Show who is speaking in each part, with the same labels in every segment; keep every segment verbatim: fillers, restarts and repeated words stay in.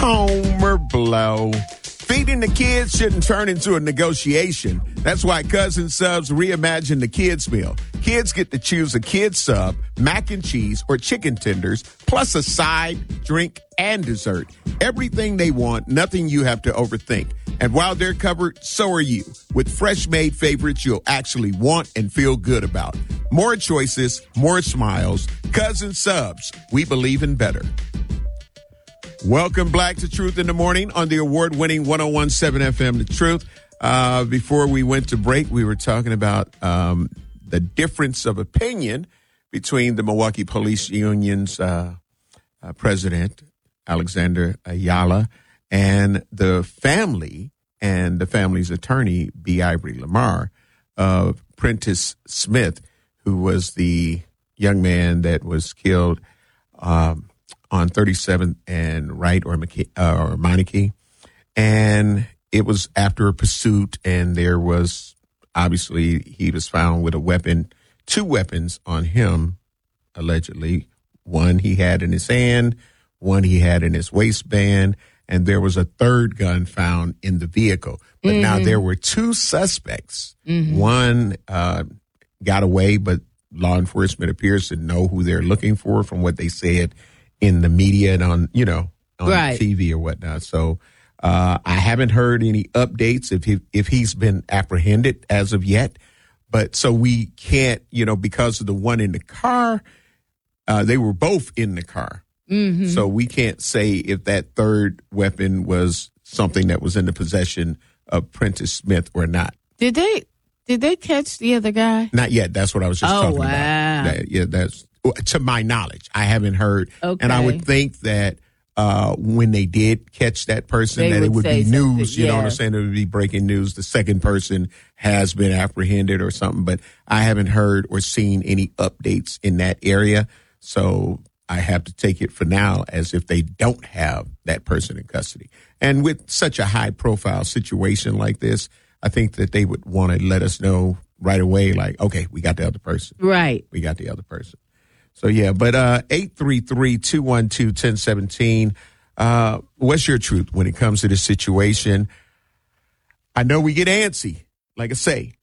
Speaker 1: Homer blow. Feeding the kids shouldn't turn into a negotiation. That's why Cousin Subs reimagined the kids meal. Kids get to choose a kid sub, mac and cheese, or chicken tenders, plus a side, drink, and dessert. Everything they want, nothing you have to overthink. And while they're covered, so are you. With fresh-made favorites you'll actually want and feel good about. More choices, more smiles. Cousin Subs, we believe in better. Welcome back to Truth in the Morning on the award-winning one oh one point seven F M, The Truth. Uh, before we went to break, we were talking about um, the difference of opinion between the Milwaukee Police Union's uh, uh, president, Alexander Ayala, and the family and the family's attorney, B. Ivory Lamar, of Prentice Smith, who was the young man that was killed um on thirty-seventh and Wright or, McKe- uh, or Meineke. And it was after a pursuit, and there was, obviously, he was found with a weapon, two weapons on him, allegedly. One he had in his hand, one he had in his waistband, and there was a third gun found in the vehicle. But mm-hmm. now there were two suspects. Mm-hmm. One uh, got away, but law enforcement appears to know who they're looking for from what they said in the media and on, you know, on
Speaker 2: right.
Speaker 1: T V or whatnot. So uh, I haven't heard any updates if he, if he's been apprehended as of yet. But so we can't, you know, because of the one in the car, uh, they were both in the car.
Speaker 2: Mm-hmm.
Speaker 1: So we can't say if that third weapon was something that was in the possession of Prentice Smith or not.
Speaker 2: Did they did they catch the other guy?
Speaker 1: Not yet. That's what I was just
Speaker 2: oh,
Speaker 1: talking
Speaker 2: wow.
Speaker 1: about. That, yeah, that's to my knowledge. I haven't heard.
Speaker 2: Okay.
Speaker 1: And I would think that uh, when they did catch that person,
Speaker 2: they
Speaker 1: that
Speaker 2: would
Speaker 1: it would be
Speaker 2: something.
Speaker 1: news. You
Speaker 2: yeah.
Speaker 1: know what I'm saying? It would be breaking news. The second person has been apprehended or something. But I haven't heard or seen any updates in that area. So I have to take it for now as if they don't have that person in custody. And with such a high profile situation like this, I think that they would want to let us know right away, like, okay, we got the other person.
Speaker 2: Right.
Speaker 1: We got the other person. So, yeah, but uh, eight three three, two one two, one oh one seven, uh, what's your truth when it comes to this situation? I know we get antsy. Like I say,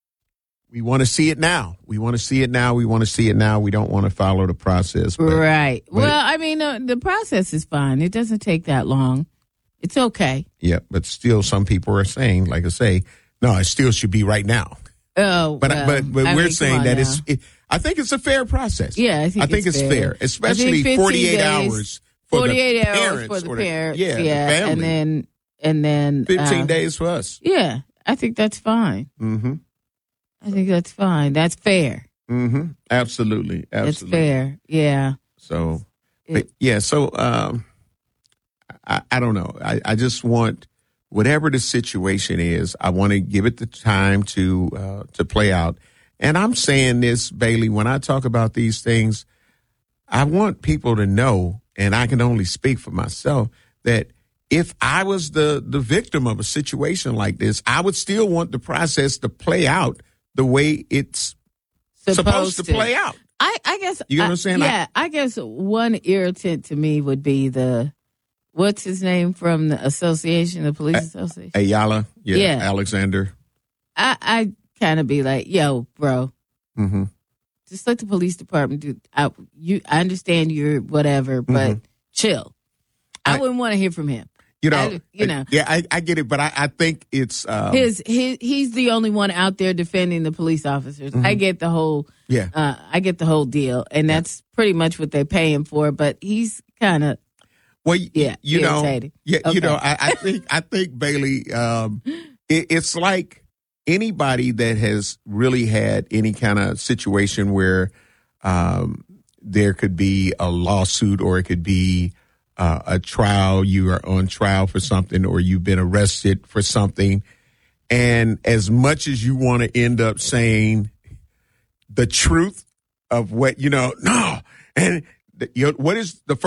Speaker 1: we want to see it now. We want to see it now. We want to see it now. We don't want to follow the process. But,
Speaker 2: right.
Speaker 1: But
Speaker 2: well, I mean, uh, the process is fine. It doesn't take that long. It's okay.
Speaker 1: Yeah, but still some people are saying, like I say, no, it still should be right now.
Speaker 2: Oh,
Speaker 1: but
Speaker 2: well,
Speaker 1: but but
Speaker 2: I
Speaker 1: we're
Speaker 2: mean,
Speaker 1: saying that
Speaker 2: now.
Speaker 1: it's. It, I think it's a fair process.
Speaker 2: Yeah, I think,
Speaker 1: I think
Speaker 2: it's,
Speaker 1: it's
Speaker 2: fair.
Speaker 1: fair, especially forty-eight
Speaker 2: days,
Speaker 1: hours for
Speaker 2: forty-eight
Speaker 1: the
Speaker 2: hours
Speaker 1: parents
Speaker 2: for the
Speaker 1: or the,
Speaker 2: parents.
Speaker 1: Yeah,
Speaker 2: yeah,
Speaker 1: the family.
Speaker 2: and then and then
Speaker 1: fifteen
Speaker 2: uh,
Speaker 1: days for us.
Speaker 2: Yeah, I think that's fine.
Speaker 1: Mm-hmm.
Speaker 2: I think that's fine. That's fair.
Speaker 1: Mm-hmm. Absolutely, absolutely.
Speaker 2: It's fair. Yeah.
Speaker 1: So,
Speaker 2: it,
Speaker 1: but yeah. So, um, I, I don't know. I, I just want. Whatever the situation is, I want to give it the time to uh, to play out. And I'm saying this, Bailey, when I talk about these things, I want people to know, and I can only speak for myself, that if I was the, the victim of a situation like this, I would still want the process to play out the way it's supposed, supposed to, to play out.
Speaker 2: I, I guess.
Speaker 1: You know
Speaker 2: I,
Speaker 1: what I'm saying?
Speaker 2: Yeah, I, I guess one irritant to me would be the, what's his name from the association, the police association?
Speaker 1: Ayala, yeah,
Speaker 2: yeah.
Speaker 1: Alexander.
Speaker 2: I, I kind of be like, yo, bro,
Speaker 1: mm-hmm.
Speaker 2: just let the police department do. I, you, I understand you're whatever, but mm-hmm. chill. I, I wouldn't want to hear from him.
Speaker 1: You know,
Speaker 2: I, you know.
Speaker 1: Yeah, I, I get it, but I, I think it's um,
Speaker 2: his, his. He's the only one out there defending the police officers. Mm-hmm. I get the whole.
Speaker 1: Yeah,
Speaker 2: uh, I get the whole deal, and that's yeah. pretty much what they pay him for. But he's kind of.
Speaker 1: Well,
Speaker 2: yeah,
Speaker 1: you know,
Speaker 2: irritating.
Speaker 1: yeah,
Speaker 2: okay.
Speaker 1: you know, I, I think, I think Bailey, um, it, it's like anybody that has really had any kind of situation where um, there could be a lawsuit or it could be uh, a trial. You are on trial for something, or you've been arrested for something, and as much as you want to end up saying the truth of what you know, no, and the, you know, what is the first